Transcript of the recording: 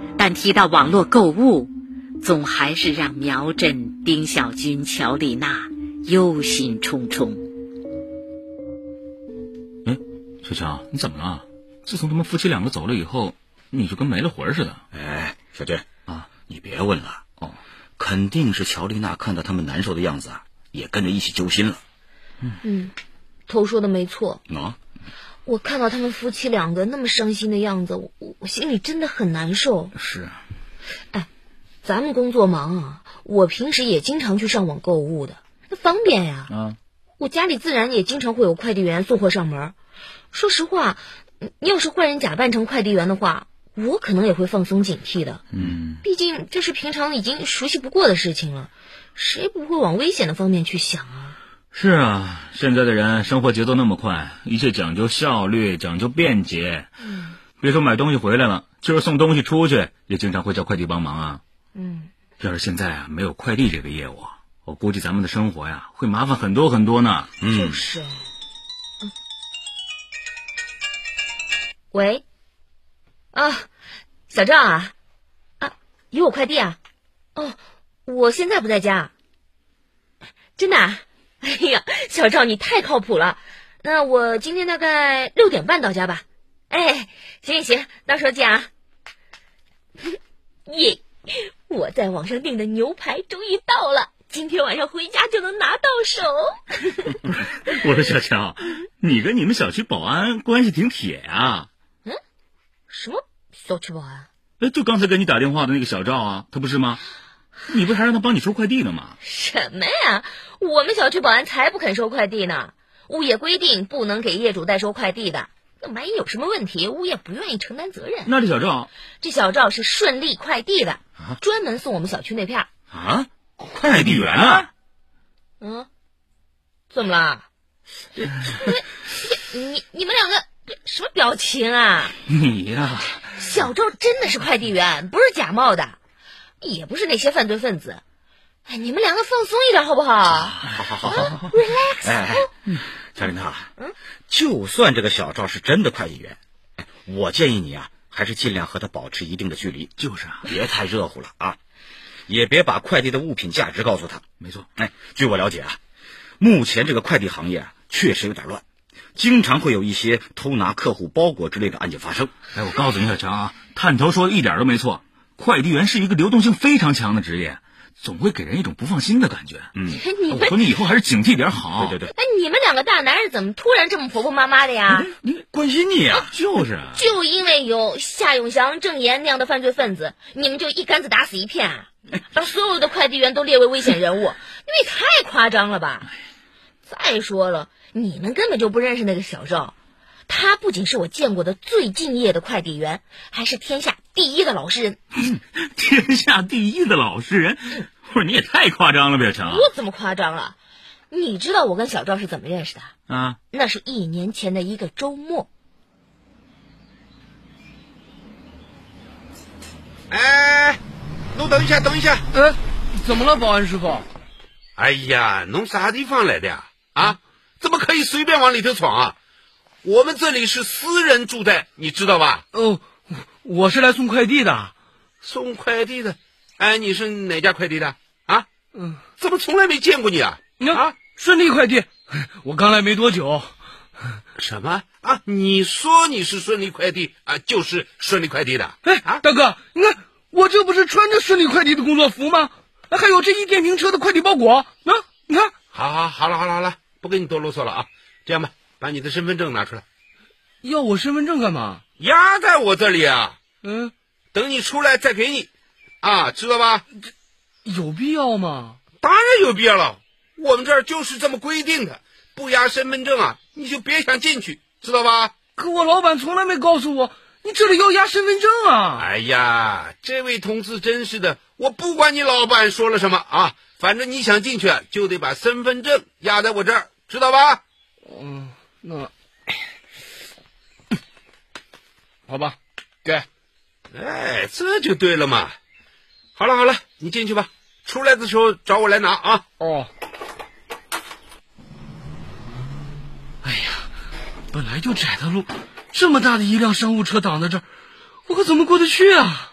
但提到网络购物，总还是让苗振、丁小军、乔丽娜忧心忡忡。 哎，小乔，你怎么了？自从他们夫妻两个走了以后，你就跟没了魂似的。 哎，小军啊， 你别问了。肯定是乔丽娜看到他们难受的样子啊，也跟着一起揪心了。 头说的没错。 我看到他们夫妻两个那么伤心的样子，我心里真的很难受。 是啊。 哎，咱们工作忙啊，我平时也经常去上网购物的，那方便呀。我家里自然也经常会有快递员送货上门。说实话，要是坏人假扮成快递员的话，我可能也会放松警惕的。毕竟这是平常已经熟悉不过的事情了，谁不会往危险的方面去想啊？ 是啊，现在的人生活节奏那么快，一切讲究效率，讲究便捷。别说买东西回来了，就是送东西出去，也经常会叫快递帮忙啊。要是现在啊没有快递这个业务，我估计咱们的生活呀会麻烦很多很多呢。 就是。喂。小赵啊，有我快递啊？我现在不在家。真的啊？哎呀，小赵你太靠谱了。那我今天大概6点半到家吧。哎，行，到时候见啊。耶，我在网上订的牛排终于到了，今天晚上回家就能拿到手。 我说小乔，你跟你们小区保安关系挺铁呀。 什么小区保安？ 就刚才给你打电话的那个小赵啊，他不是吗？你不是还让他帮你收快递呢吗？ 什么呀，我们小区保安才不肯收快递呢。物业规定不能给业主代收快递的，那万一有什么问题，物业不愿意承担责任。 那这小赵是顺利快递的，专门送我们小区那片。 快递员啊？ 怎么了？你们两个什么表情啊？ 你呀， 小赵真的是快递员，不是假冒的，也不是那些犯罪分子。你们两个放松一点好不好？ 好 ，relax。乔琳娜，就算这个小赵是真的快递员，我建议你啊，还是尽量和他保持一定的距离。 就是啊， 别太热乎了啊，也别把快递的物品价值告诉他。 没错。 据我了解啊，目前这个快递行业啊，确实有点乱。经常会有一些偷拿客户包裹之类的案件发生。 我告诉你小强啊，探头说的一点都没错，快递员是一个流动性非常强的职业，总会给人一种不放心的感觉。我说你以后还是警惕点好。 对。 你们两个大男人怎么突然这么婆婆妈妈的呀？ 你关心你啊？ 就是啊， 就因为有夏永祥、郑岩那样的犯罪分子，你们就一竿子打死一片啊？把所有的快递员都列为危险人物，你们也太夸张了吧？再说了，你们根本就不认识那个小赵，他不仅是我见过的最敬业的快递员，还是天下第一的老实人。 天下第一的老实人？我说你也太夸张了，小强。 我怎么夸张了？你知道我跟小赵是怎么认识的啊？ 那是1年前的一个周末。 侬等一下。 怎么了，保安师傅？ 哎呀，侬啥地方来的呀？怎么可以随便往里头闯啊？我们这里是私人住宅，你知道吧？ 我是来送快递的。 送快递的？你是哪家快递的？怎么从来没见过你啊？ 顺利快递，我刚来没多久。 什么啊？你说你是顺利快递啊，就是顺利快递的。 大哥，你看我这不是穿着顺利快递的工作服吗？还有这一电瓶车的快递包裹，你看。 好了，不跟你多啰嗦了啊。这样吧，把你的身份证拿出来。 要我身份证干嘛？ 压在我这里啊。等你出来再给你啊，知道吧？ 有必要吗？ 当然有必要了，我们这儿就是这么规定的，不压身份证啊，你就别想进去，知道吧？ 可我老板从来没告诉我，你这里要压身份证啊！ 哎呀，这位同志真是的，我不管你老板说了什么啊，反正你想进去就得把身份证压在我这儿，知道吧？ 那好吧，给。 这就对了嘛。好了，你进去吧，出来的时候找我来拿啊。 哎呀，本来就窄的路，这么大的一辆商务车挡在这儿，我可怎么过得去啊？